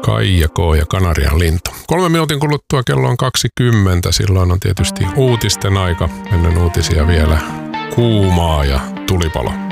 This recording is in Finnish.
Kaija K. ja Kanarian lintu. 3 minuutin kuluttua kello on 20. Silloin on tietysti uutisten aika. Ennen uutisia vielä kuumaa ja tulipalo.